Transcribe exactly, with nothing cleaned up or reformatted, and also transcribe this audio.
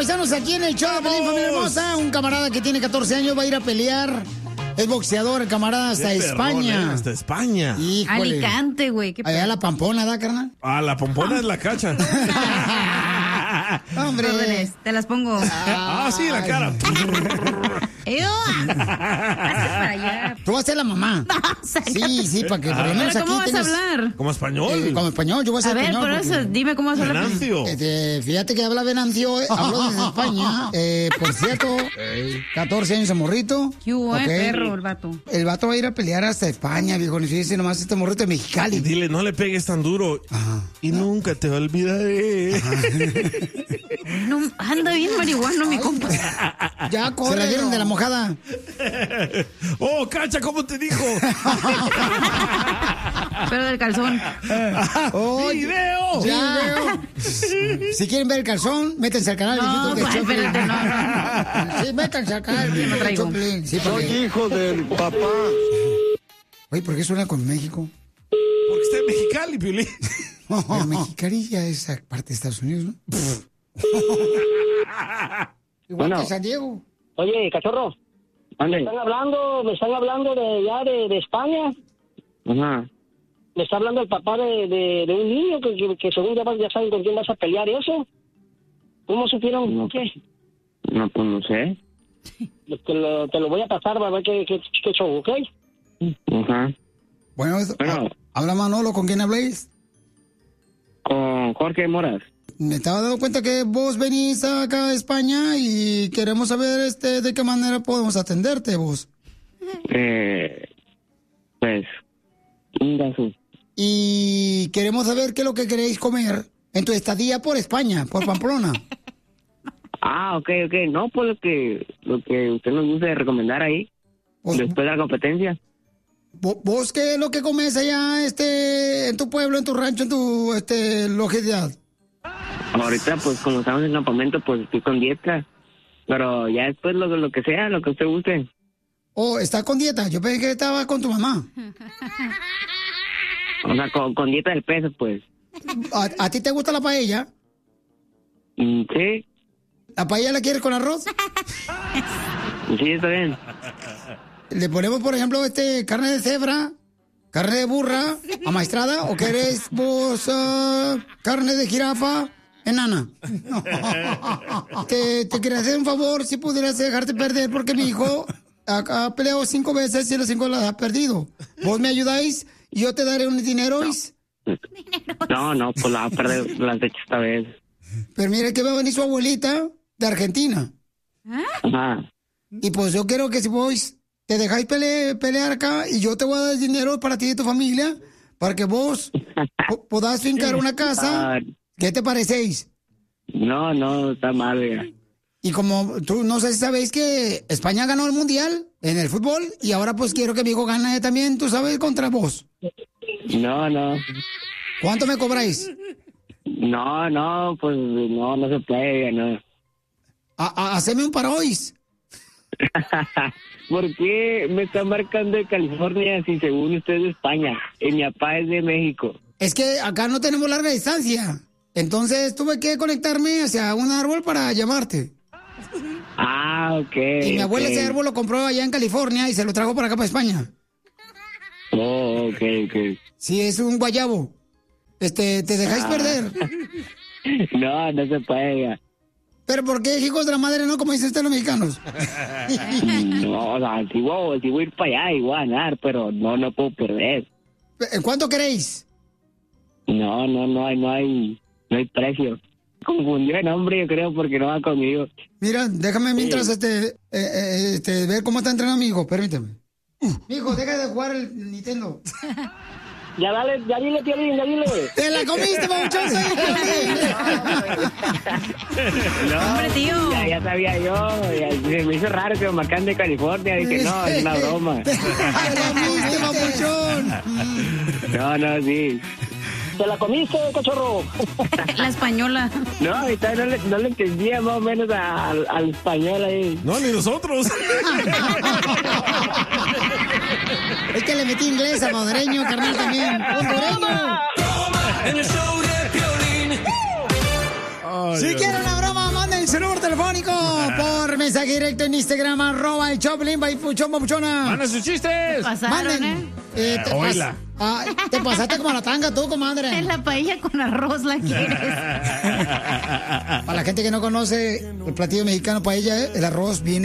paisanos, aquí en el show de Pelín, familia hermosa. Un camarada que tiene catorce años va a ir a pelear. Es boxeador, el camarada, hasta Qué España. perrón, ¿eh? Hasta España. Híjole. Alicante, güey. qué Allá la Pampona, ¿da, carnal? Ah, la pompona es la cacha. Hombre. órdenes, te las pongo. Ah, sí, la cara. ¡Ew! Hazte para allá. Tú vas a ser la mamá. Sí, sí, para que por lo menos ¿Pero aquí cómo vas tengas- a hablar? Como español. Eh, como español, yo voy a ser A ver, español. por porque- eso, dime cómo vas a hablar. Venancio. Este, fíjate que habla Venancio, eh, habló desde España. Eh, por cierto, catorce años de morrito. ¿Qué hubo, eh, Ok. perro, el vato? El vato va a ir a pelear hasta España, viejo. Ni fíjese nomás este morrito de Y Mexicali. dile, no le pegues tan duro. Ajá. Y nunca te olvidaré. No, anda bien marihuano, mi compa. Ya, corre. Se la dieron de la mojada. Oh, cacha, ¿cómo te dijo? Pero del calzón. Oh, ¡Video! ya. Si quieren ver el calzón, métanse al canal de No, YouTube de pues, Choplin. espérate, no, no. Sí, métanse al canal de no traigo. Choplin. Sí, porque... hijo del papá. Oye, ¿por qué suena con México? Porque está en Mexicali, Piolín. Pero Mexicali ya es esa parte de Estados Unidos, ¿no? Igual Bueno. que San Diego. Oye, cachorro, me Ande. están hablando, me están hablando de ya de, de España. Ajá. Me está hablando el papá de, de, de un niño que, que, que según ya, vas- ya saben con quién vas a pelear y eso. ¿Cómo supieron? No. ¿Qué? No, pues no sé. Te lo, te lo voy a pasar para ver qué, qué, qué show, ¿ok? Ajá. Bueno, es- Bueno. habla Manolo, ¿con quién habléis? Con Jorge Moras. Me estaba dando cuenta que vos venís acá a España y queremos saber este de qué manera podemos atenderte vos. Eh, pues, un gaso. Y queremos saber qué es lo que queréis comer en tu estadía por España, por Pamplona. Ah, ok, ok. No, pues lo que, lo que usted nos guste recomendar ahí, Vos, después de la competencia. vo- vos qué es lo que comes allá este en tu pueblo, en tu rancho, en tu este localidad. Ahorita, pues, como estamos en campamento, pues estoy con dieta. Pero ya después lo, lo que sea, lo que usted guste. Oh, está con dieta. Yo pensé que estaba con tu mamá. O sea, con, con dieta del peso, pues. ¿A, a ti te gusta la paella? Mm, sí, ¿La paella la quieres con arroz? sí, está bien. Le ponemos, por ejemplo, este carne de cebra, carne de burra, amaestrada, o querés vos ah, carne de jirafa enana. te, te quería hacer un favor si pudieras dejarte perder porque mi hijo ha, ha peleado cinco veces y las cinco las ha perdido. ¿Vos me ayudáis? Yo te daré un dinero. No, no, pues la va a perder las de esta vez. Pero mira que va a venir su abuelita de Argentina. Ajá. Y pues yo quiero que si vos te dejáis pele- pelear acá y yo te voy a dar dinero para ti y tu familia para que vos po- podás fincar una casa. Ah, ¿Qué te parecéis? no, no, está mal, oiga. Y como tú no sé si sabéis que España ganó el mundial en el fútbol y ahora pues quiero que mi hijo gane también, tú sabes, contra vos. No, no. ¿Cuánto me cobráis? No, no, pues no, no se puede, oiga, no. A, a- haceme un parois. ¿Por qué me está marcando de California si según usted es de España y mi papá es de México? Es que acá no tenemos larga distancia. Entonces tuve que conectarme hacia un árbol para llamarte. Ah, ok. Y mi abuela ok. ese árbol lo compró allá en California y se lo trajo para acá, para España. Oh, ok, ok. Sí, es un guayabo. Este, te dejáis Ah. perder. No, no se puede, oiga. Pero ¿por qué, hijos de la madre, no como dicen ustedes los mexicanos? No, o sea, si voy, si voy a ir para allá y voy a ganar, pero no, no puedo perder. ¿Cuánto queréis? No, no, no hay, no hay, no hay precio. Confundió el nombre, yo creo, porque no va conmigo. Mira, déjame mientras este, eh, eh, este, ver cómo está entrenando mi hijo, permíteme. Hijo, deja de jugar el Nintendo. Ya dale, ya dile, Piolín, ya dile. ¡Te la comiste, babuchón! ¡Soy No, Hombre, tío. Ya, ya sabía yo, ya, se me hizo raro que me marcan de California, dije, no, es una broma. ¡Te la comiste, babuchón! No, no, sí. ¿Te la comiste, cachorro? La española. No, ahorita no le, no le entendía más o menos a- al, al español ahí. No, ni nosotros. Es que le metí inglés a salvadoreño, carnal, también. ¡Hondureño! En el show de Piolín. Ay, Si Dios. quieren una broma, manden su número telefónico por mensaje directo en Instagram, arroba el Choplin, Baipuchón, Papuchona. ¡Manden sus chistes! Pasaron, Manden. ¿eh? Eh, te, Eh, oíla. ah, te pasaste como la tanga tú, comadre. En la paella con arroz la quieres. Para la gente que no conoce el platillo mexicano paella, el arroz viene